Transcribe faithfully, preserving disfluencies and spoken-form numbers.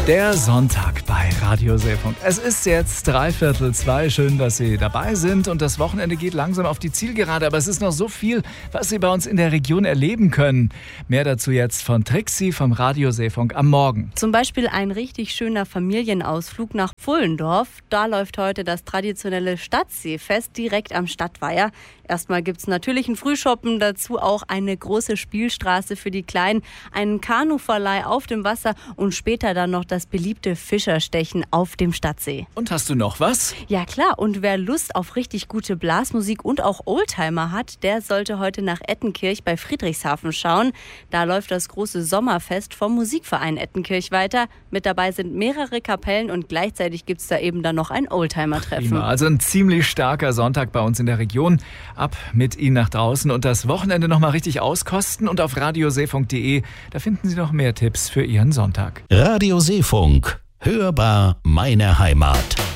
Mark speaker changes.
Speaker 1: Der Sonntag bei Radio Seefunk. Es ist jetzt dreiviertel zwei. Schön, dass Sie dabei sind. Und das Wochenende geht langsam auf die Zielgerade. Aber es ist noch so viel, was Sie bei uns in der Region erleben können. Mehr dazu jetzt von Trixi vom Radio Seefunk am Morgen.
Speaker 2: Zum Beispiel ein richtig schöner Familienausflug nach Pfullendorf. Da läuft heute das traditionelle Stadtseefest direkt am Stadtweiher. Erstmal gibt es natürlich einen Frühschoppen, dazu auch eine große Spielstraße für die Kleinen, einen Kanuverleih auf dem Wasser und später dann noch das beliebte Fischerstechen auf dem Stadtsee.
Speaker 1: Und hast du noch was?
Speaker 2: Ja klar, und wer Lust auf richtig gute Blasmusik und auch Oldtimer hat, der sollte heute nach Ettenkirch bei Friedrichshafen schauen. Da läuft das große Sommerfest vom Musikverein Ettenkirch weiter. Mit dabei sind mehrere Kapellen und gleichzeitig gibt es da eben dann noch ein Oldtimer-Treffen.
Speaker 1: Prima. Also ein ziemlich starker Sonntag bei uns in der Region. Ab mit Ihnen nach draußen und das Wochenende nochmal richtig auskosten. Und auf radioseefunk punkt de, da finden Sie noch mehr Tipps für Ihren Sonntag.
Speaker 3: Radio Seefunk. Hörbar meine Heimat.